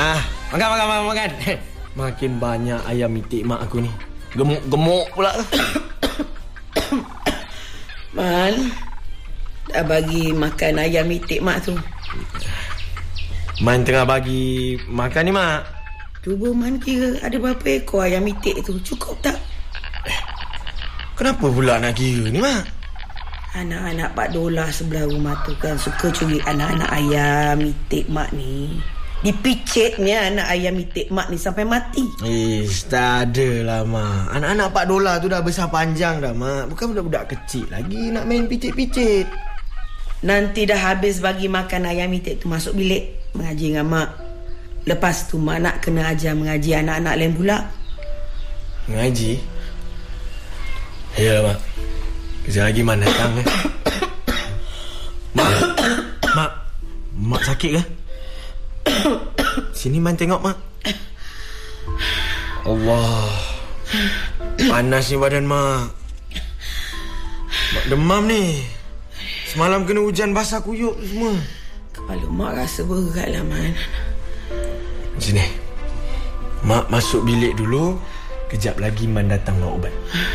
Makan. Makin banyak ayam itik mak aku ni. Gemuk pula. Man, dah bagi makan ayam itik mak tu. Man tengah bagi makan ni mak. Cuba Man kira ada berapa ekor ayam itik tu. Cukup tak? Kenapa pula nak kira ni mak? Anak-anak Pak Dola sebelah rumah tu kan suka curi anak-anak ayam itik mak ni. Dipicitnya anak ayam itik mak ni sampai mati. Tak adalah mak. Anak-anak Pak Dola tu dah besar panjang dah mak. Bukan budak-budak kecil lagi nak main picit-picit. Nanti dah habis bagi makan ayam itik tu, masuk bilik mengaji dengan mak. Lepas tu mak nak kena ajar mengaji anak-anak lain pula. Mengaji? Ya mak. Kejap lagi mana datang Mak sakit ke? Sini Man tengok mak. Allah, panas ni badan mak. Mak demam ni. Semalam kena hujan basah kuyup semua. Kepala mak rasa berat lah Man. Sini, mak masuk bilik dulu. Kejap lagi Man datang bawa ubat.